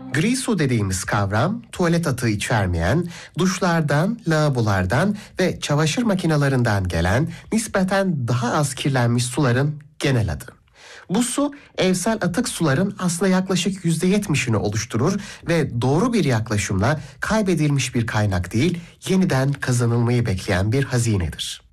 Gri su dediğimiz kavram, tuvalet atığı içermeyen, duşlardan, lavabolardan ve çamaşır makinelerinden gelen nispeten daha az kirlenmiş suların genel adı. Bu su evsel atık suların aslında yaklaşık %70'ini oluşturur ve doğru bir yaklaşımla kaybedilmiş bir kaynak değil, yeniden kazanılmayı bekleyen bir hazinedir.